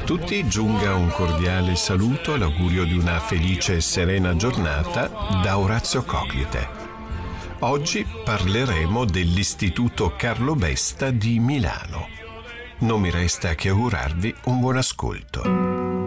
tutti, giunga un cordiale saluto, l'augurio di una felice e serena giornata da Orazio Coclite. Oggi parleremo dell'Istituto Carlo Besta di Milano. Non mi resta che augurarvi un buon ascolto.